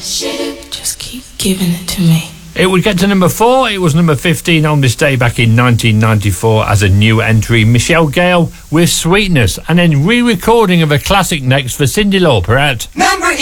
Just keep giving it to me. It would get to number 4. It was number 15 on this day back in 1994 as a new entry. Michelle Gale with Sweetness, and then re-recording of a classic next for Cyndi Lauper at number 11.